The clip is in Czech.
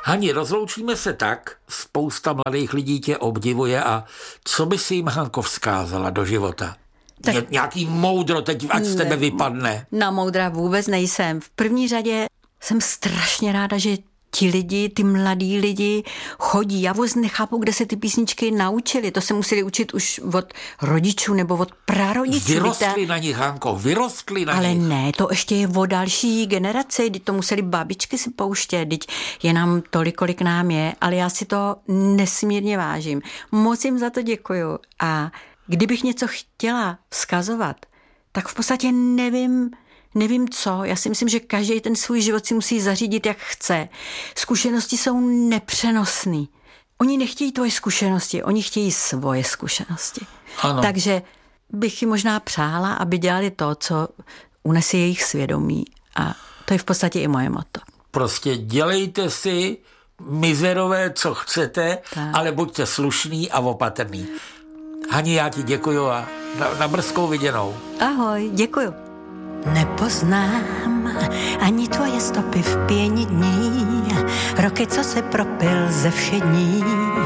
Hani, rozloučíme se tak, spousta mladých lidí tě obdivuje a co by si jim, Hanko, vzkázala do života? Tak nějaký moudro teď, ať z tebe vypadne. Na moudra vůbec nejsem. V první řadě jsem strašně ráda, že ti lidi, ty mladí lidi chodí. Já vůbec nechápu, kde se ty písničky naučili. To se museli učit už od rodičů nebo od prarodičů. Vyrostli na nich, Hanko, vyrostli na nich. Ale ne, to ještě je o další generaci, kdy to museli babičky si pouštět, teď je nám tolik, kolik nám je, ale já si to nesmírně vážím. Moc jim za to děkuju. A kdybych něco chtěla vzkazovat, tak v podstatě nevím co. Já si myslím, že každý ten svůj život si musí zařídit, jak chce. Zkušenosti jsou nepřenosné. Oni nechtějí tvoje zkušenosti, oni chtějí svoje zkušenosti. Ano. Takže bych jim možná přála, aby dělali to, co unese jejich svědomí. A to je v podstatě i moje motto. Prostě dělejte si, mizerové, co chcete, ale buďte slušný a opatrný. Hani, já ti děkuju a na brzkou viděnou. Ahoj, děkuju. Nepoznám ani tvoje stopy v pěni dní, roky, co se propil ze všední.